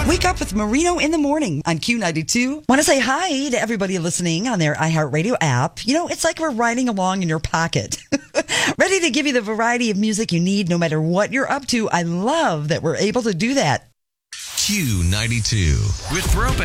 Wake up with Marino in the morning on Q92. Want to say hi to everybody listening on their iHeartRadio app. You know, it's like we're riding along in your pocket. Ready to give you the variety of music you need no matter what you're up to. I love that we're able to do that. Q92 with Throwback.